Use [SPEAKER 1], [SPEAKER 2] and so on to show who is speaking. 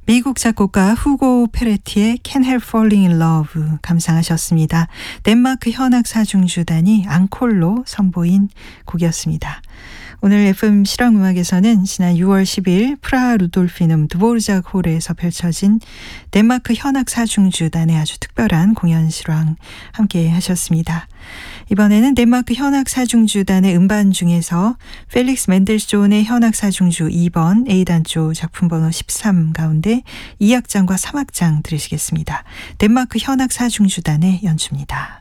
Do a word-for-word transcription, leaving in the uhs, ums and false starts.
[SPEAKER 1] 미국 작곡가 후고 페레티의 Can't Help Falling in Love 감상하셨습니다. 덴마크 현악 사중주단이 앙콜로 선보인 곡이었습니다. 오늘 에프엠 실황음악에서는 지난 유월 십일 프라하 루돌피눔 드보르작 홀에서 펼쳐진 덴마크 현악 사중주단의 아주 특별한 공연 실황 함께 하셨습니다. 이번에는 덴마크 현악 사중주단의 음반 중에서 펠릭스 맨델스존의 현악 사중주 이 번 A단조 작품 번호 십삼 가운데 이 악장과 삼 악장 들으시겠습니다. 덴마크 현악 사중주단의 연주입니다.